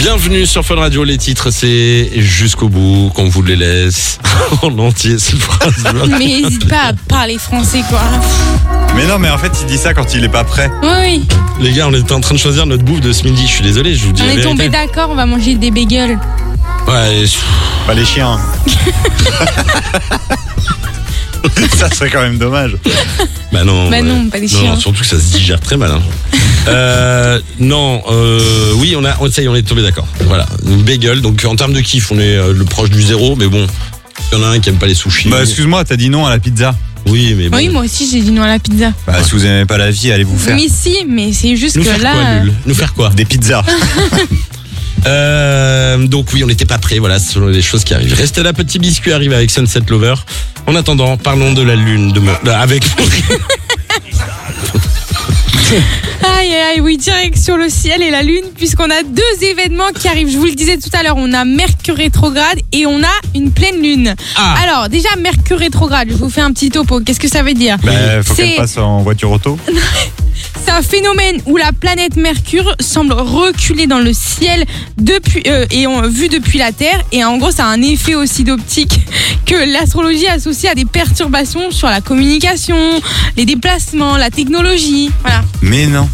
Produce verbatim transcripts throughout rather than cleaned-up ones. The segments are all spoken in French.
Bienvenue sur Fun Radio, les titres c'est jusqu'au bout, qu'on vous les laisse en entier cette phrase. Mais n'hésite pas à parler français quoi. Mais non, mais en fait il dit ça quand il est pas prêt. Oui. Les gars, on était en train de choisir notre bouffe de ce midi, je suis désolé, je vous dis On la est vérité. tombé d'accord, on va manger des bagels. Ouais, Pas les chiens. Ça serait quand même dommage. bah non. Bah ouais. non, pas des Non, chiens. non, surtout que ça se digère très mal. Hein. euh, non, euh, oui, on a, ça y est, on est tombé d'accord. Voilà, une bagel. Donc en termes de kiff, on est euh, le proche du zéro, mais bon, il y en a un qui aime pas les sushis. Bah excuse-moi, t'as dit non à la pizza. Oui, mais bon. Oui, moi aussi j'ai dit non à la pizza. Bah si vous aimez pas la vie, allez vous faire Mais si, mais c'est juste Nous que faire là. quoi, Lul Nous faire quoi des pizzas. Euh, donc oui, on n'était pas prêts, voilà, ce sont les choses qui arrivent. Restez là, petit biscuit arrive avec Sunset Lover. En attendant, parlons de la lune de me- avec Aïe aïe aïe, oui, direct sur le ciel et la lune, puisqu'on a deux événements qui arrivent. Je vous le disais tout à l'heure, on a Mercure rétrograde et on a une pleine lune. Ah. Alors déjà Mercure rétrograde, je vous fais un petit topo. Qu'est-ce que ça veut dire? Bah faut C'est- qu'elle passe en voiture auto. C'est un phénomène où la planète Mercure semble reculer dans le ciel depuis, euh, et on, vu depuis la Terre. Et en gros, ça a un effet aussi d'optique que l'astrologie associe à des perturbations sur la communication, les déplacements, la technologie. Voilà. Mais non.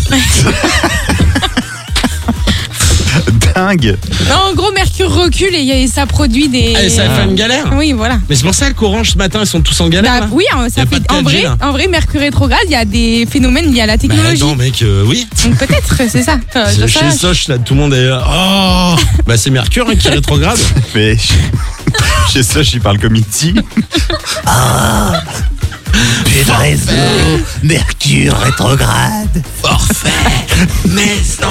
Dingue. Non, en gros, Mercure recule et y a- ça produit des. Ah, ça fait une galère. Oui, voilà. Mais c'est pour ça qu'Orange ce matin, ils sont tous en galère. Bah, là. oui, hein, Y ça a pas fait. de En quatre G, vrai, là. en vrai, Mercure rétrograde, il y a des phénomènes liés à la Bah technologie. non, mec, euh, oui. Donc peut-être, c'est ça. Enfin, C'est- ça, Chez ça- Soch, là, tout le monde est. Oh Bah, c'est Mercure hein, qui est rétrograde. Mais chez ça, j'y parle comme ici. Plus de réseau, Mercure rétrograde. Forfait maison.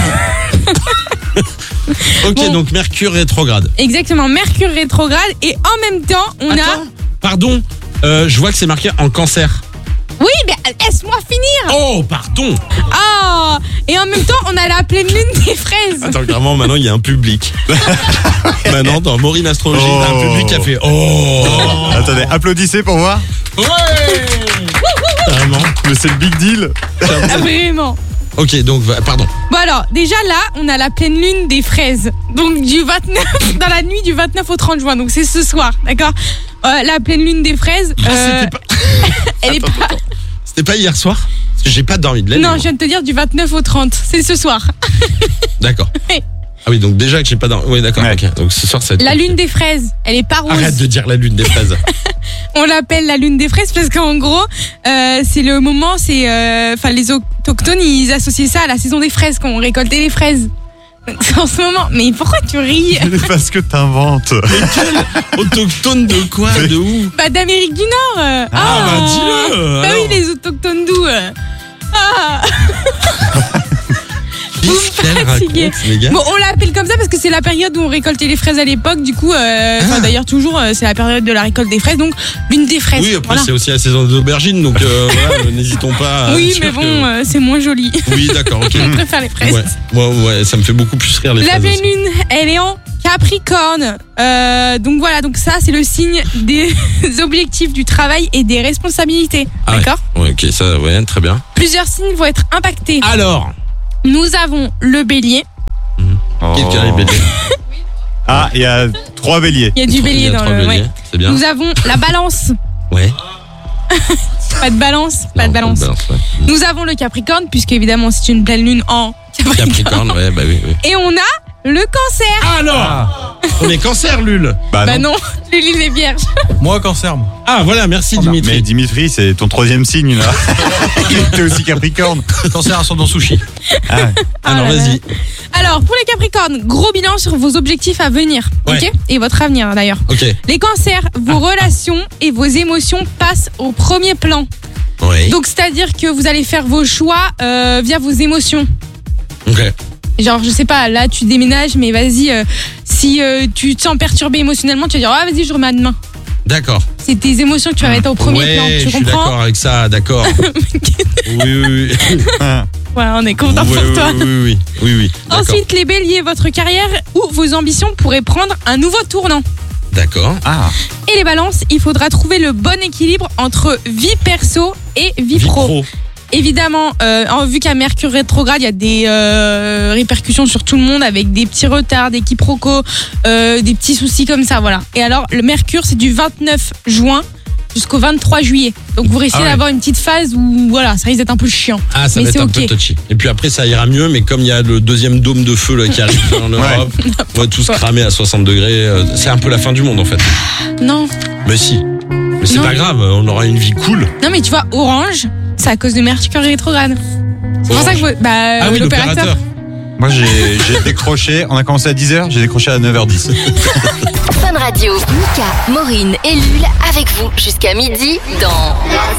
Ok, Bon. donc Mercure rétrograde. Exactement, Mercure rétrograde et en même temps, on a. Attends, pardon, euh, je vois que c'est marqué en cancer. Oui, mais laisse-moi finir. Oh, pardon. Ah, et en même temps, on a la pleine lune des fraises. Attends, vraiment, maintenant, il y a un public. Maintenant, dans Maureen Astrologie, Oh. t'as un public qui a fait Oh. Attendez, applaudissez pour voir. Ouais. Vraiment. Mais c'est le big deal. Ah, vraiment. Ok, donc, va- pardon. Bon alors, déjà là, on a la pleine lune des fraises. Donc du vingt-neuf, dans la nuit du vingt-neuf au trente juin. Donc c'est ce soir, d'accord. Euh, La pleine lune des fraises. Ah, euh, c'était pas... elle est Attends, pas. attends. C'était pas hier soir Parce que j'ai pas dormi de la nuit. Non, moi. je viens de te dire du vingt-neuf au trente. C'est ce soir. D'accord. Oui. Ah oui, donc déjà que j'ai pas dormi. Oui, d'accord. Ouais. Ok. Donc ce soir, ça va être La compliqué. lune des fraises, elle est pas rose. Arrête de dire la lune des fraises. On l'appelle la lune des fraises parce qu'en gros, euh, c'est le moment, c'est, enfin, les autochtones, ils associaient ça à la saison des fraises, quand on récoltait les fraises. Donc, c'est en ce moment. Mais pourquoi tu ris? Parce que t'inventes. Autochtone de quoi? De où? Bah d'Amérique du Nord. euh. Ah, bah, dis-le, Bah alors. oui, les autochtones d'où euh. Ah. Qu'est-ce qu'elle fatiguez. raconte, les gars? Bon, on l'appelle comme ça parce que c'est la période où on récoltait les fraises à l'époque. Du coup, euh, enfin, Ah. d'ailleurs toujours, euh, c'est la période de la récolte des fraises, donc lune des fraises. Oui, après, Voilà. c'est aussi la saison des aubergines, donc euh, voilà, euh, n'hésitons pas à Oui, dire mais bon, que- euh, c'est moins joli. Oui, d'accord, ok. Je préfère les fraises. Ouais, ouais, ouais, ça me fait beaucoup plus rire les La fraises pleine aussi. lune, elle est en Capricorne. Euh, donc voilà, donc ça c'est le signe des objectifs du travail et des responsabilités. Ah ouais. D'accord. Ouais, ok, ça, ouais, très bien. Plusieurs signes vont être impactés. Alors, Nous avons le bélier. qu'est-ce qui arrive, bélier? Ah, il y a trois béliers. Il y a du Il y bélier a dans trois le. béliers, ouais. c'est bien. Nous avons la balance. Ouais. Pas de balance, pas Non, de balance. ouais. Nous avons le Capricorne, puisque évidemment c'est une pleine lune en Capricorne. Capricorne, ouais, bah oui, oui. Et on a le Cancer. Alors, on est cancer, Lul. Bah, Bah non. non, le Lune est vierge. Moi, cancer, moi. Ah, voilà, merci Dimitri. Mais Dimitri, c'est ton troisième signe là. T'es aussi Capricorne. Cancer ascendant sushi. Ah, Alors, Ah là là. vas-y. Alors, pour les Capricornes, gros bilan sur vos objectifs à venir, Ouais. ok? Et votre avenir d'ailleurs. Ok. Les Cancers, vos relations et vos émotions passent au premier plan. Ouais. Donc, c'est-à-dire que vous allez faire vos choix euh, via vos émotions. Ok. Genre, je sais pas, là tu déménages, mais vas-y, euh, si euh, tu te sens perturbé émotionnellement, tu vas dire, ah vas-y, je remets à demain. D'accord. C'est tes émotions que tu vas mettre au premier ouais, plan, je tu suis comprends? d'accord avec ça, d'accord. oui, oui, oui. Ouais, on est content oui, pour oui, toi. oui, oui, oui, oui, oui. D'accord. Ensuite, les béliers, votre carrière ou vos ambitions pourraient prendre un nouveau tournant. D'accord. ah. Et les balances, il faudra trouver le bon équilibre entre vie perso et vie, Vie pro. pro. évidemment, euh, en, vu qu'à Mercure rétrograde, il y a des euh, répercussions sur tout le monde avec des petits retards, des quiproquos, euh, des petits soucis comme ça, voilà. Et alors, le Mercure, c'est du vingt-neuf juin jusqu'au vingt-trois juillet. Donc vous risquez Ah ouais. d'avoir une petite phase où voilà, ça risque d'être un peu chiant. Ah, ça mais va être c'est un ok. peu touchy. Et puis après, ça ira mieux, mais comme il y a le deuxième dôme de feu là, qui arrive en Europe, on va tous cramer à soixante degrés. euh, C'est un peu la fin du monde en fait. Non, Mais si. Mais c'est Non. pas grave, on aura une vie cool. non mais tu vois, Orange, c'est à cause de Mercure rétrograde. C'est pour Orange. ça que vous- bah, Ah oui, l'opérateur. l'opérateur. Moi, j'ai j'ai décroché. On a commencé à dix heures, j'ai décroché à neuf heures dix. Fun Radio. Mika, Maureen et Lul avec vous jusqu'à midi dans